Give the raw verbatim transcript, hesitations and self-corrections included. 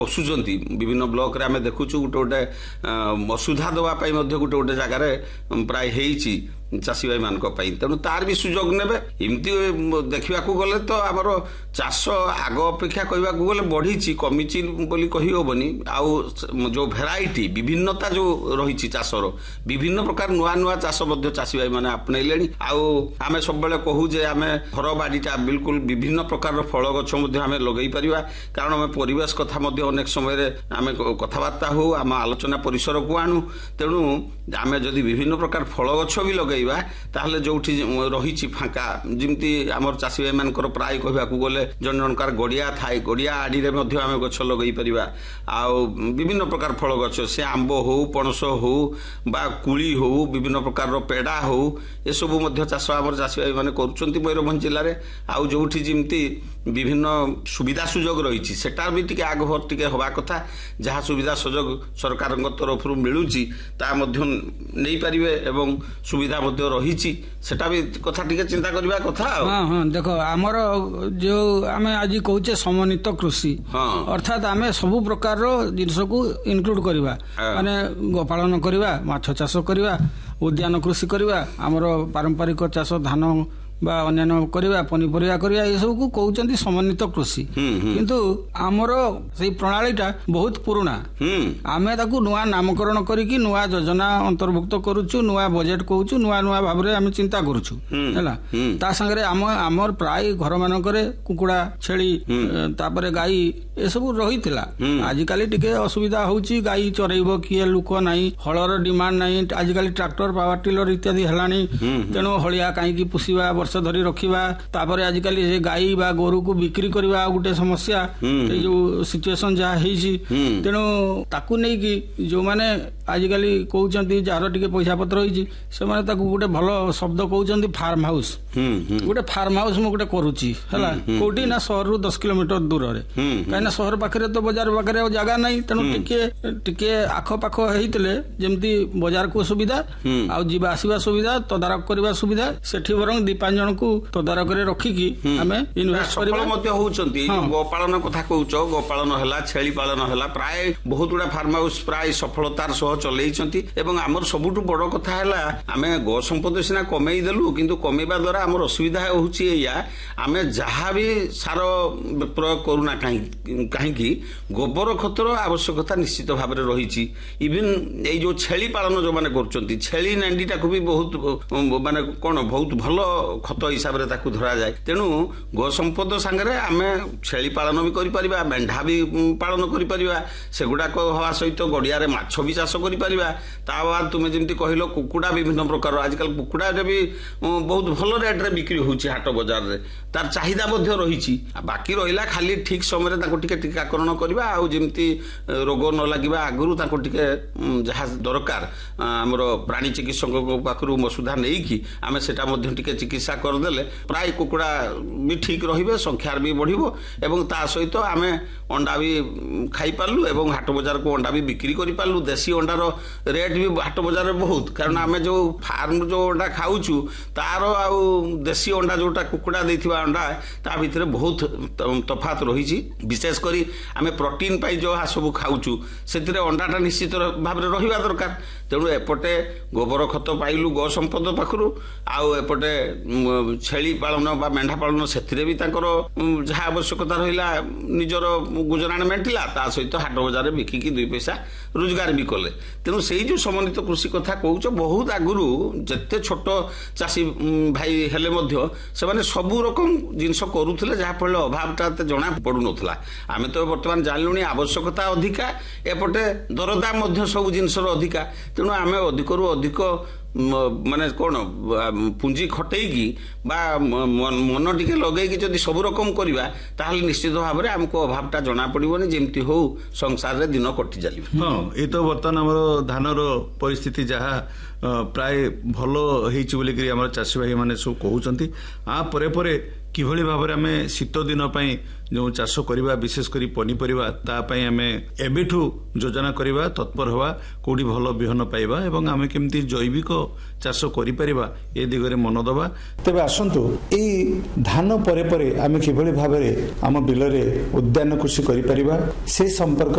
ପଶୁଛନ୍ତି ବିଭିନ୍ନ ବ୍ଲକରେ ଆମେ ଦେଖୁଛୁ ଗୋଟେ ଗୋଟେ ଅସୁବିଧା ଦେବା ପାଇଁ ମଧ୍ୟ ଗୋଟେ ଗୋଟେ ଜାଗାରେ ପ୍ରାୟ ହେଇଛି ଚାଷୀ ଭାଇ ମାନଙ୍କ ପାଇଁ ତେଣୁ ତାର ବି ସୁଯୋଗ ନେବେ ଏମିତି ଦେଖିବାକୁ ଗଲେ ତ ଆମର ଚାଷ ଆଗ ଅପେକ୍ଷା କହିବାକୁ ଗଲେ ବଢିଛି କମିଛି ବୋଲି କହିହେବନି ଆଉ ଯୋଉ ଭେରାଇଟି ବିଭିନ୍ନତା ଯୋଉ ରହିଛି ଚାଷର ବିଭିନ୍ନ ପ୍ରକାର ନୂଆ ନୂଆ ଚାଷ ମଧ୍ୟ ଚାଷୀ ଭାଇ ମାନେ ଆପଣେଇଲେଣି ଆଉ ଆମେ ସବୁବେଳେ କହୁ ଯେ ଆମେ ଘର ବାଡ଼ିଟା ବିଲକୁଲ ବିଭିନ୍ନ ପ୍ରକାରର ଫଳ ଗଛ ମଧ୍ୟ ଆମେ ଲଗେଇ ପାରିବା କାରଣ ଆମେ ପରିବେଶ କଥା ମଧ୍ୟ ଅନେକ ସମୟରେ ଆମେ କଥାବାର୍ତ୍ତା ହଉ ଆମ ଆଲୋଚନା ପରିସରକୁ ଆଣୁ ତେଣୁ ଆମେ ଯଦି ବିଭିନ୍ନ ପ୍ରକାର ଫଳ ଗଛ ବି ଲଗେଇ ତାହେଲେ ଯୋଉଠି ରହିଛି ଫାଙ୍କା ଯେମିତି ଆମର ଚାଷୀ ଭାଇ ମାନଙ୍କର ପ୍ରାୟ କହିବାକୁ ଗଲେ ଜଣ ଜଣକାର ଗଡିଆ ଥାଏ ଗଡିଆ ଆଡ଼ିରେ ମଧ୍ୟ ଆମେ ଗଛ ଲଗେଇ ପାରିବା ଆଉ ବିଭିନ୍ନ ପ୍ରକାର ଫଳ ଗଛ ସେ ଆମ୍ବ ହଉ ପଣସ ହଉ ବା କୁଳି ହଉ ବିଭିନ୍ନ ପ୍ରକାରର ପେଡା ହଉ ଏସବୁ ମଧ୍ୟ ଚାଷ ଆମର ଚାଷୀ ଭାଇ ମାନେ କରୁଛନ୍ତି ମୟୂରଭଞ୍ଜ ଜିଲ୍ଲାରେ ଆଉ ଯୋଉଠି ଯେମିତି ବିଭିନ୍ନ ସୁବିଧା ସୁଯୋଗ ରହିଛି ସେଟା ବି ଟିକେ ଆଗଭର ଟିକେ ହବା କଥା ଯାହା ସୁବିଧା ସୁଯୋଗ ସରକାରଙ୍କ ତରଫରୁ ମିଳୁଛି ତା ମଧ୍ୟ ନେଇପାରିବେ ଏବଂ ସୁବିଧା ମଧ୍ୟ ରହିଛି ସେଟା ବି କଥା ଟିକେ ଚିନ୍ତା କରିବା କଥା ଆଉ ହଁ ହଁ ଦେଖ ଆମର ଯୋଉ ଆମେ ଆଜି କହୁଛେ ସମନ୍ୱିତ କୃଷି ଅର୍ଥାତ୍ ଆମେ ସବୁ ପ୍ରକାରର ଜିନିଷକୁ ଇନକ୍ଲୁଡ କରିବା ମାନେ ଗୋପାଳନ କରିବା ମାଛ ଚାଷ କରିବା ଉଦ୍ୟାନ କୃଷି କରିବା ଆମର ପାରମ୍ପରିକ ଚାଷ ଧାନ ବା ଅନ୍ୟାନ୍ୟ କରିବା ପନିପରିବା କରିବା ଏସବୁକୁ କହୁଛନ୍ତି ସମନ୍ୱିତ କୃଷି କିନ୍ତୁ ଆମର ସେଇ ପ୍ରଣାଳୀଟା ବହୁତ ପୁରୁଣା ଆମେ ତାକୁ ନୂଆ ନାମକରଣ କରିକି ନୂଆ ଯୋଜନା ଅନ୍ତର୍ଭୁକ୍ତ କରୁଛୁ ନୂଆ ବଜେଟ କହୁଛୁ ନୂଆ ନୂଆ ଭାବରେ ଆମେ ଚିନ୍ତା କରୁଛୁ ହେଲା ତା ସାଙ୍ଗରେ ଆମ ଆମର ପ୍ରାୟ ଘର ମାନଙ୍କରେ କୁକୁଡା ଛେଳି ତାପରେ ଗାଈ ଏସବୁ ରହିଥିଲା ଆଜିକାଲି ଟିକେ ଅସୁବିଧା ହଉଛି ଗାଈ ଚରେଇବ କିଏ ଲୋକ ନାହିଁ ହଳର ଡିମାଣ୍ଡ ନାହିଁ ଆଜିକାଲି ଟ୍ରାକ୍ଟର ପାୱାର ଟିଲର ଇତ୍ୟାଦି ହେଲାଣି ତେଣୁ ହଳିଆ କାହିଁକି ପୋଷିବା ଧରି ରଖିବା ତାପରେ ଆଜିକାଲି ସେ ଗାଈ ବା ଗୋରୁକୁ ବିକ୍ରି କରିବା ଆଉ ଗୋଟେ ସମସ୍ୟା ଏଇ ଯୋଉ ସିଚୁଏସନ ଯାହା ହେଇଛି ତେଣୁ ତାକୁ ନେଇକି ଯୋଉମାନେ ଆଜିକାଲି କହୁଛନ୍ତି ଯାହାର ଟିକେ ପଇସା ପତ୍ର ହେଇଛି ସେମାନେ ତାକୁ ଗୋଟେ ଭଲ ଶବ୍ଦ କହୁଛନ୍ତି ଫାର୍ମ ହାଉସ ଗୋଟେ ଫାର୍ମ ହାଉସ ମୁଁ ଗୋଟେ କରୁଛି ହେଲା କୋଉଠି ନା ସହରରୁ ଦଶ କିଲୋମିଟର ଦୂରରେ କାହିଁକିନା ସହର ପାଖରେ ତ ବଜାର ପାଖରେ ଆଉ ଜାଗା ନାହିଁ ତେଣୁ ଟିକେ ଟିକେ ଆଖପାଖ ହେଇଥିଲେ ଯେମିତି ବଜାରକୁ ସୁବିଧା ଆଉ ଯିବା ଆସିବା ସୁବିଧା ତଦାରଖ କରିବା ସୁବିଧା ସେଠି ବରଂ ଦି ପାଞ୍ଚ ଜଣକୁ ତଦାରଖରେ ରଖିକି ଆମେ ଇନଭେଷ୍ଟ କରିବା ମଧ୍ୟ ହଉଛନ୍ତି ଗୋପାଳନ କଥା କହୁଛ ଗୋପାଳନ ହେଲା ଛେଳି ପାଳନ ହେଲା ପ୍ରାୟ ବହୁତ ଗୁଡା ଫାର୍ମ ହାଉସ ପ୍ରାୟ ସଫଳତାର ସହ ଚଲେଇଛନ୍ତି ଏବଂ ଆମର ସବୁଠୁ ବଡ କଥା ହେଲା ଆମେ ଗୋ ସମ୍ପଦ ସିନା କମେଇ ଦେଲୁ କିନ୍ତୁ କମେଇବା ଦ୍ୱାରା ଆମର ଅସୁବିଧା ହେଉଛି ଏଇଆ ଆମେ ଯାହା ବି ସାର ପ୍ରୟୋଗ କରୁନା କାହିଁକି ଗୋବର ଖତର ଆବଶ୍ୟକତା ନିଶ୍ଚିତ ଭାବରେ ରହିଛି ଇଭିନ୍ ଏଇ ଯୋଉ ଛେଳି ପାଳନ ଯୋଉମାନେ କରୁଛନ୍ତି ଛେଳି ନାଣ୍ଡିଟାକୁ ବି ବହୁତ ମାନେ କଣ ବହୁତ ଭଲ ଖତ ହିସାବରେ ତାକୁ ଧରାଯାଏ ତେଣୁ ଗୋ ସମ୍ପଦ ସାଙ୍ଗରେ ଆମେ ଛେଳି ପାଳନ ବି କରିପାରିବା ମେଣ୍ଢା ବି ପାଳନ କରିପାରିବା ସେଗୁଡାକ ହବା ସହିତ ଗଡିଆରେ ମାଛ ବି ଚାଷ କରିପାରିବା ତା ବାଦ ତୁମେ ଯେମିତି କହିଲ କୁକୁଡା ବିଭିନ୍ନ ପ୍ରକାର ଆଜିକାଲି କୁକୁଡାରେ ବି ବହୁତ ଭଲ ରେଟରେ ବିକ୍ରି ହଉଛି ହାଟ ବଜାରରେ ତାର ଚାହିଦା ମଧ୍ୟ ରହିଛି ବାକି ରହିଲା ଖାଲି ଠିକ ସମୟରେ ତାଙ୍କୁ ଟିକେ ଟୀକାକରଣ କରିବା ଆଉ ଯେମିତି ରୋଗ ନ ଲାଗିବା ଆଗରୁ ତାଙ୍କୁ ଟିକେ ଯାହା ଦରକାର ଆମର ପ୍ରାଣୀ ଚିକିତ୍ସକଙ୍କ ପାଖରୁ ମସୁଧା ନେଇକି ଆମେ ସେଟା ମଧ୍ୟ ଟିକେ ଚିକିତ୍ସା କରିଦେଲେ ପ୍ରାୟ କୁକୁଡା ବି ଠିକ ରହିବେ ସଂଖ୍ୟାର ବି ବଢିବ ଏବଂ ତା ସହିତ ଆମେ ଅଣ୍ଡା ବି ଖାଇପାରିଲୁ ଏବଂ ହାଟ ବଜାରକୁ ଅଣ୍ଡା ବି ବିକ୍ରି କରିପାରିଲୁ ଦେଶୀ ଅଣ୍ଡାର ରେଟ୍ ବି ହାଟ ବଜାରରେ ବହୁତ କାରଣ ଆମେ ଯୋଉ ଫାର୍ମ ଯୋଉ ଅଣ୍ଡା ଖାଉଛୁ ତାର ଆଉ ଦେଶୀ ଅଣ୍ଡା ଯୋଉଟା କୁକୁଡା ଦେଇଥିବା ଅଣ୍ଡା ତା ଭିତରେ ବହୁତ ତଫାତ ରହିଛି ବିଶେଷ କରି ଆମେ ପ୍ରୋଟିନ ପାଇଁ ଯାହା ସବୁ ଖାଉଛୁ ସେଥିରେ ଅଣ୍ଡାଟା ନିଶ୍ଚିତ ଭାବରେ ରହିବା ଦରକାର ତେଣୁ ଏପଟେ ଗୋବର ଖତ ପାଇଲୁ ଗୋ ସମ୍ପଦ ପାଖରୁ ଆଉ ଏପଟେ ଛେଳି ପାଳନ ବା ମେଣ୍ଢା ପାଳନ ସେଥିରେ ବି ତାଙ୍କର ଯାହା ଆବଶ୍ୟକତା ରହିଲା ନିଜର ଗୁଜରାଣ ମେଣ୍ଟିଲା ତା ସହିତ ହାଟ ବଜାରରେ ବିକିକି ଦୁଇ ପଇସା ରୋଜଗାର ବି କଲେ ତେଣୁ ସେଇ ଯୋଉ ସମନ୍ୱିତ କୃଷି କଥା କହୁଛ ବହୁତ ଆଗରୁ ଯେତେ ଛୋଟ ଚାଷୀ ଭାଇ ହେଲେ ମଧ୍ୟ ସେମାନେ ସବୁ ରକମ ଜିନିଷ କରୁଥିଲେ ଯାହାଫଳରେ ଅଭାବଟା ଏତେ ଜଣା ପଡୁନଥିଲା ଆମେ ତ ବର୍ତ୍ତମାନ ଜାଣିଲୁଣି ଆବଶ୍ୟକତା ଅଧିକା ଏପଟେ ଦରଦାମ ମଧ୍ୟ ସବୁ ଜିନିଷର ଅଧିକା ତେଣୁ ଆମେ ଅଧିକରୁ ଅଧିକ ମାନେ କଣ ପୁଞ୍ଜି ଖଟେଇକି ବା ମନ ଟିକେ ଲଗେଇକି ଯଦି ସବୁ ରକମ କରିବା ତାହେଲେ ନିଶ୍ଚିତ ଭାବରେ ଆମକୁ ଅଭାବଟା ଜଣା ପଡିବନି ଯେମିତି ହଉ ସଂସାରରେ ଦିନ କଟି ଚାଲିବ ହଁ ଏଇ ତ ବର୍ତ୍ତମାନ ଆମର ଧାନର ପରିସ୍ଥିତି ଯାହା ପ୍ରାୟ ଭଲ ହେଇଛି ବୋଲିକରି ଆମର ଚାଷୀ ଭାଇ ମାନେ ସବୁ କହୁଛନ୍ତି ଆ ପରେ ପରେ କିଭଳି ଭାବରେ ଆମେ ଶୀତ ଦିନ ପାଇଁ ଯେଉଁ ଚାଷ କରିବା ବିଶେଷ କରି ପନିପରିବା ତା ପାଇଁ ଆମେ ଏବେଠୁ ଯୋଜନା କରିବା ତତ୍ପର ହେବା କୋଉଠି ଭଲ ବିହନ ପାଇବା ଏବଂ ଆମେ କେମିତି ଜୈବିକ ଚାଷ କରିପାରିବା ଏ ଦିଗରେ ମନ ଦେବା। ତେବେ ଆସନ୍ତୁ ଏଇ ଧାନ ପରେ ପରେ ଆମେ କିଭଳି ଭାବରେ ଆମ ବିଲରେ ଉଦ୍ୟାନ କୃଷି କରିପାରିବା ସେ ସମ୍ପର୍କ